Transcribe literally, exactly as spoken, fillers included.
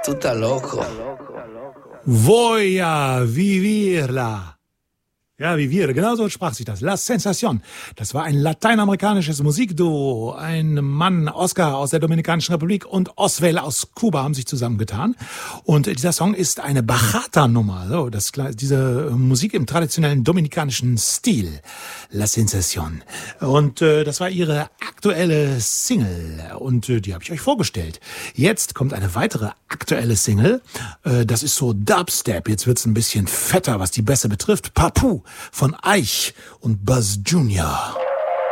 Tú estás loco. Voy a vivirla. Ja, Vivir, genau so sprach sich das. La Sensación. Das war ein lateinamerikanisches Musikduo. Ein Mann, Oscar aus der Dominikanischen Republik und Oswell aus Kuba haben sich zusammengetan. Und dieser Song ist eine Bachata-Nummer. So, das, diese Musik im traditionellen dominikanischen Stil. La Sensación. Und äh, das war ihre aktuelle Single. Und äh, die habe ich euch vorgestellt. Jetzt kommt eine weitere aktuelle Single. Äh, das ist so Dubstep. Jetzt wird's ein bisschen fetter, was die Bässe betrifft. Papu von Eich und Buzz Junior